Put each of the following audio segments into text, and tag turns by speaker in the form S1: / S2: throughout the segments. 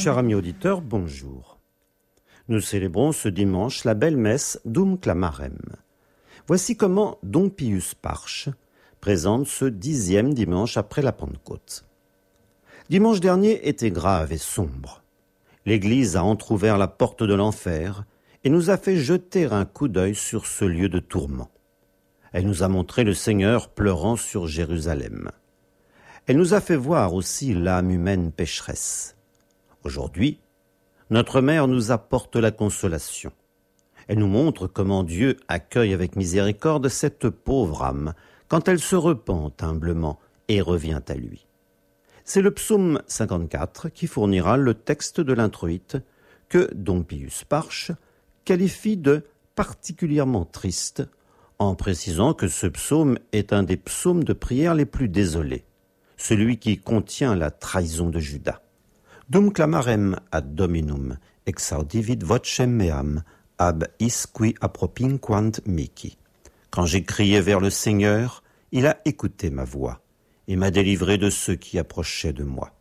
S1: Chers amis auditeurs, bonjour. Nous célébrons ce dimanche la belle messe Dum Clamarem. Voici comment Don Pius Parche présente ce 10e dimanche après la Pentecôte. Dimanche dernier était grave et sombre. L'Église a entrouvert la porte de l'enfer et nous a fait jeter un coup d'œil sur ce lieu de tourment. Elle nous a montré le Seigneur pleurant sur Jérusalem. Elle nous a fait voir aussi l'âme humaine pécheresse. Aujourd'hui, notre mère nous apporte la consolation. Elle nous montre comment Dieu accueille avec miséricorde cette pauvre âme quand elle se repent humblement et revient à lui. C'est le psaume 54 qui fournira le texte de l'introïte que Don Pius Parche qualifie de particulièrement triste en précisant que ce psaume est un des psaumes de prière les plus désolés, celui qui contient la trahison de Judas. Dum clamarem ad Dominum, exaudivit vocem meam, ab isqui appropinquant mihi. Quand j'ai crié vers le Seigneur, il a écouté ma voix et m'a délivré de ceux qui approchaient de moi.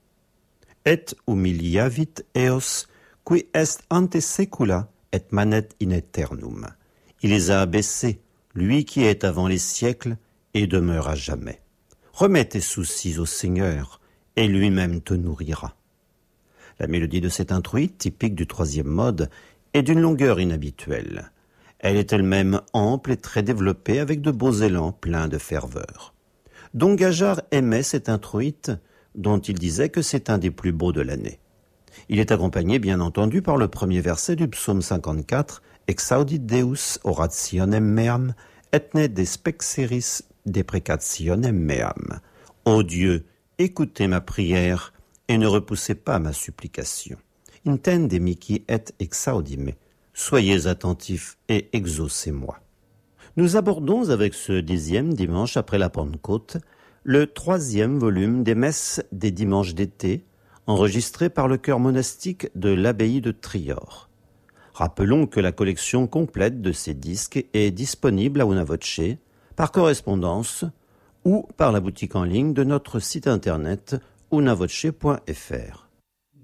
S1: Et humiliavit eos, qui est ante secula, et manet in aeternum. Il les a abaissés, lui qui est avant les siècles et demeure à jamais. Remets tes soucis au Seigneur, et lui-même te nourrira. La mélodie de cette introïte, typique du 3e mode, est d'une longueur inhabituelle. Elle est elle-même ample et très développée, avec de beaux élans pleins de ferveur. Don Gajar aimait cette introïte, dont il disait que c'est un des plus beaux de l'année. Il est accompagné, bien entendu, par le premier verset du psaume 54, « Exaudit Deus orationem meam, et ne despexeris deprecationem meam. » « Ô Dieu, écoutez ma prière, et ne repoussez pas ma supplication. Intende mihi et exaudime. Soyez attentifs et exaucez-moi. » Nous abordons avec ce 10e dimanche après la Pentecôte le 3e volume des messes des dimanches d'été, enregistré par le chœur monastique de l'abbaye de Trior. Rappelons que la collection complète de ces disques est disponible à Una Voce, par correspondance ou par la boutique en ligne de notre site internet unavoce.fr.